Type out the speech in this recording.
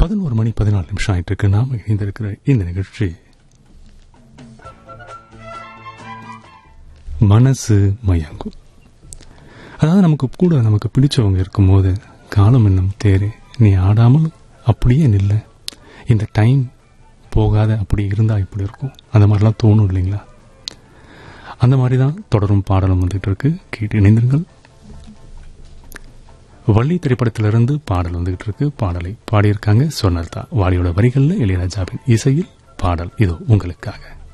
11:14 ஆயிட்டு இருக்கு. நாம இணைந்திருக்கிற இந்த நிகழ்ச்சி மனசு மயங்கும். அதாவது நமக்கு பிடிச்சவங்க இருக்கும்போது காலம் என்னும் தேரே நீ ஆடாமல் அப்படியே நில்ல, இந்த டைம் போகாத, அப்படி இருந்தா இப்படி இருக்கும், அந்த மாதிரிலாம் தோணும் இல்லைங்களா? அந்த மாதிரி தான் தொடரும் பாடலும் வந்துட்டு இருக்கு. கேட்டு இணைந்திருங்கள். வள்ளி திரைப்படத்திலிருந்து பாடல் வந்துகிட்டு இருக்கு. பாடலை பாடியிருக்காங்க சொன்னர்தா. வாலியோட வரிகளில் இளையராஜாவின் இசையில் பாடல் இதோ உங்களுக்காக.